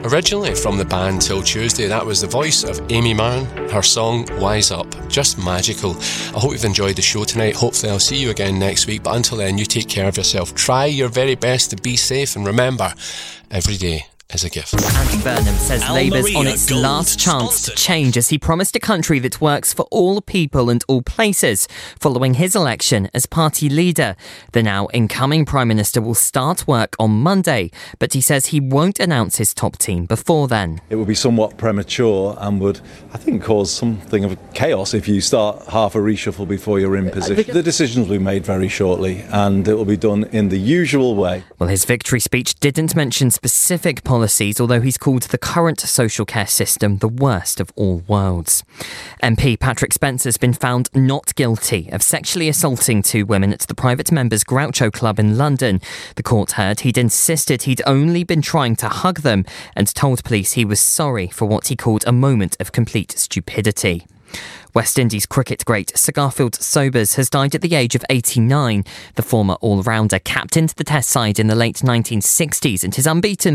Originally from the band Till Tuesday, that was the voice of Amy Mann, her song Wise Up. Just magical. I hope you've enjoyed the show tonight. Hopefully I'll see you again next week, but until then, you take care of yourself. Try your very best to be safe, and remember, every day is a gift. Andy Burnham says Labour's on its last chance to change as he promised a country that works for all people and all places following his election as party leader. The now incoming Prime Minister will start work on Monday, but he says he won't announce his top team before then. It would be somewhat premature and would, I think, cause something of chaos if you start half a reshuffle before you're in position. The decisions will be made very shortly and it will be done in the usual way. Well, his victory speech didn't mention specific policies, although he's called the current social care system the worst of all worlds. MP Patrick Spencer's been found not guilty of sexually assaulting two women at the private members Groucho Club in London. The court heard he'd insisted he'd only been trying to hug them and told police he was sorry for what he called a moment of complete stupidity. West Indies cricket great Sir Garfield Sobers has died at the age of 89. The former all-rounder captained the Test side in the late 1960s, and his unbeaten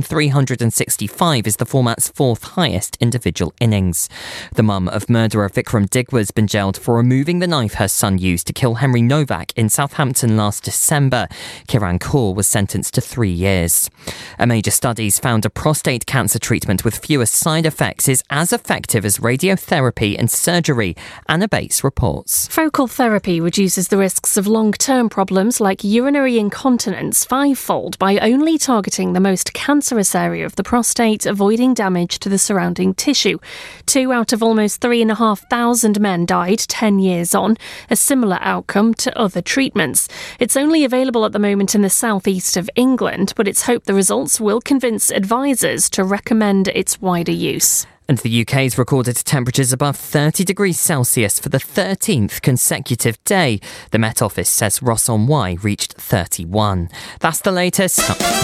365 is the format's fourth highest individual innings. The mum of murderer Vikram Digwa has been jailed for removing the knife her son used to kill Henry Novak in Southampton last December. Kiran Kaur was sentenced to 3 years. A major study's found a prostate cancer treatment with fewer side effects is as effective as radiotherapy and surgery. Anna Bates reports. Focal therapy reduces the risks of long-term problems like urinary incontinence fivefold by only targeting the most cancerous area of the prostate, avoiding damage to the surrounding tissue. 2 out of almost 3,500 men died 10 years on, a similar outcome to other treatments. It's only available at the moment in the southeast of England, but it's hoped the results will convince advisors to recommend its wider use. And the UK's recorded temperatures above 30 degrees Celsius for the 13th consecutive day. The Met Office says Ross-on-Wye reached 31. That's the latest.